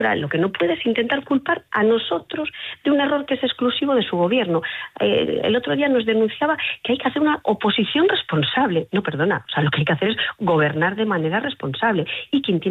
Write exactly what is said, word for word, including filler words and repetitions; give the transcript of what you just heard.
Lo que no puede es intentar culpar a nosotros de un error que es exclusivo de su gobierno. Eh, el otro día nos denunciaba que hay que hacer una oposición responsable. No, perdona, o sea, lo que hay que hacer es gobernar de manera responsable. Y quien tiene